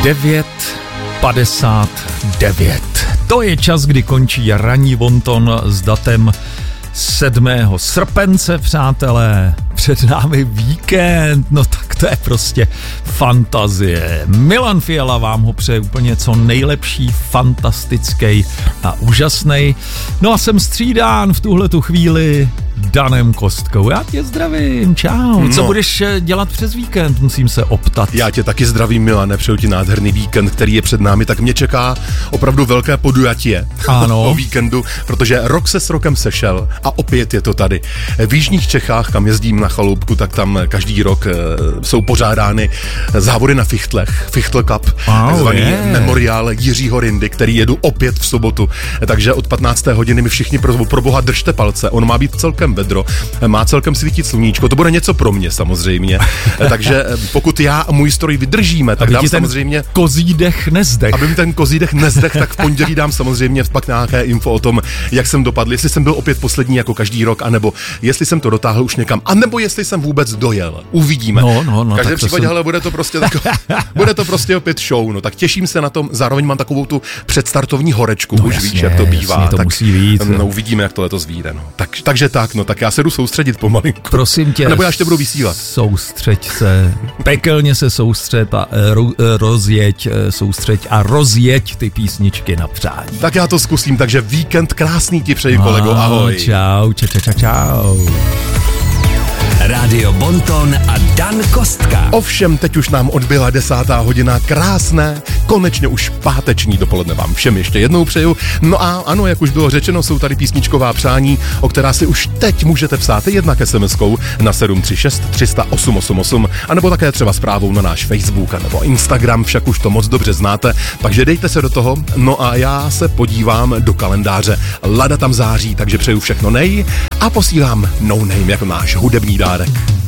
9:59. To je čas, kdy končí ranní bonton s datem 7. srpence, přátelé. Před námi víkend, no tak to je prostě fantazie. Milan Fiala vám ho přeje úplně co nejlepší, fantastický a úžasný. No a jsem střídán v tuhletu chvíli Danem Kostkou. Já tě zdravím, čau. Co budeš dělat přes víkend, musím se optat. Já tě taky zdravím, Milane, přeju ti nádherný víkend, který je před námi, tak mě čeká opravdu velké podujatí o víkendu, protože rok se s rokem sešel a opět je to tady. V jižních Čechách, kam jezdím na chaloupku, tak tam každý rok jsou pořádány závody na fichtlech, Fichtl Cup, takzvaný memoriál Jiřího Rindy, který jedu opět v sobotu, takže od 15. hodiny mi všichni pro boha držte palce, on má být celkem vedro, má celkem svítit sluníčko, to bude něco pro mě samozřejmě, takže pokud já a můj stroj vydržíme, tak dám samozřejmě kozí dech nezdech. Aby mi ten kozí dech nezdech, tak v pondělí dám samozřejmě pak nějaké info o tom, jak jsem dopadl, jestli jsem byl opět poslední jako každý rok, anebo jestli jsem to dotáhl už někam, anebo jestli jsem vůbec dojel. Uvidíme. V každém případě, ale bude to prostě bude to prostě opět show, no tak těším se na tom, zároveň mám takovou tu předstartovní horečku, už víš, jak to bývá. To tak musí být. No, uvidíme, jak to letos vyjde, no. Takže tak, no tak já se jdu soustředit pomalinku. Prosím tě. Nebo já ještě budu vysílat. Soustřeď se. Pekelně se soustřeď a rozjeď ty písničky na přání. Tak já to zkusím, takže víkend krásný ti přeji, kolego, ahoj. Čau. Rádio Bonton a Dan Kostka. Ovšem, teď už nám odbyla 10. hodina, krásné, konečně už páteční dopoledne vám všem ještě jednou přeju. No a ano, jak už bylo řečeno, jsou tady písničková přání, o která si už teď můžete psát jednak SMS-kou na 736 300 888, anebo také třeba zprávou na náš Facebook nebo Instagram, však už to moc dobře znáte, takže dejte se do toho. No a já se podívám do kalendáře. Lada tam září, takže přeju všechno nej a posílám No Name jako náš hudební dárek.